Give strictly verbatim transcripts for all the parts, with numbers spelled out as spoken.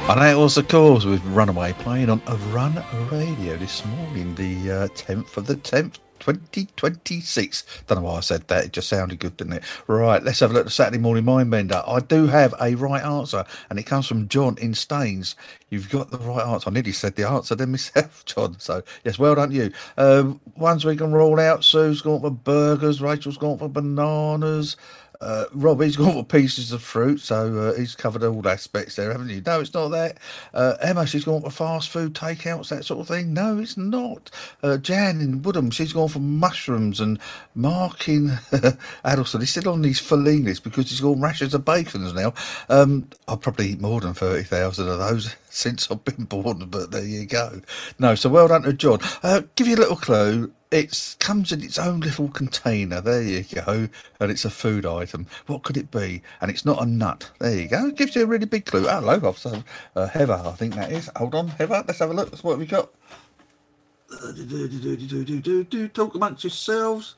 And that was, of course, with Runaway playing on a Run Radio this morning, the uh, tenth of the tenth, twenty twenty-six. Don't know why I said that. It just sounded good, didn't it? Right, let's have a look at the Saturday Morning Mind Bender. I do have a right answer, and it comes from John in Staines. You've got the right answer. I nearly said the answer then myself, John. So, yes, well done to you. Um, ones we can rule out. Sue's gone for burgers. Rachel's gone for bananas. Uh, Robbie's got for pieces of fruit, so uh, he's covered all aspects there, haven't you? No, it's not that. Uh, Emma, she's gone for fast food takeouts, that sort of thing. No, it's not. Uh, Jan in Woodham, she's gone for mushrooms, and Mark in Addleston, he's still on these Fellinis because he's got rashers of bacons now. Um, I'll probably eat more than thirty thousand of those since I've been born, but there you go. No, so well done to John. Uh, give you a little clue. It comes in its own little container. There you go. And it's a food item. What could it be? And it's not a nut. There you go. It gives you a really big clue. Hello, officer. Uh, Heather, I think that is. Hold on, Heather. Let's have a look. That's what have we got. Uh, do, do, do, do, do, do, do. Talk amongst yourselves.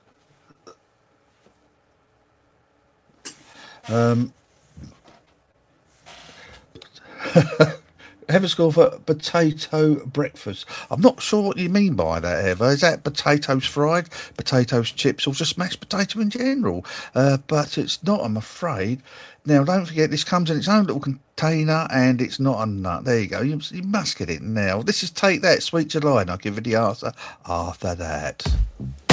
Um... Heather's gone for potato breakfast. I'm not sure what you mean by that, Heather. Is that potatoes fried, potatoes chips, or just mashed potato in general? Uh, but it's not, I'm afraid. Now, don't forget, this comes in its own little container, and it's not a nut. There you go. You, you must get it now. This is Take That, Sweet July, and I'll give you the answer after that.